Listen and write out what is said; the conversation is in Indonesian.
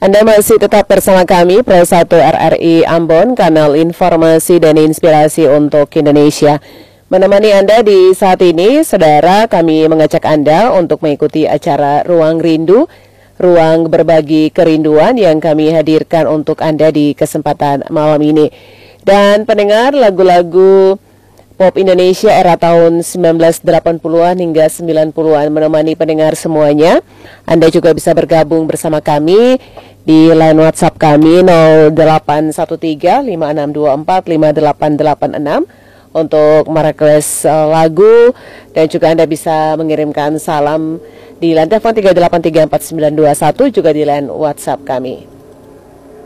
Anda masih tetap bersama kami, Pro 1 RRI Ambon, kanal informasi dan inspirasi untuk Indonesia. Menemani Anda di saat ini, saudara, kami mengajak Anda untuk mengikuti acara Ruang Rindu, ruang berbagi kerinduan yang kami hadirkan untuk Anda di kesempatan malam ini. Dan pendengar, lagu-lagu pop Indonesia era tahun 1980-an hingga 90-an menemani pendengar semuanya. Anda juga bisa bergabung bersama kami di line WhatsApp kami 0813-5624-5886 untuk merequest lagu, dan juga Anda bisa mengirimkan salam di line telepon 3834921 juga di line WhatsApp kami.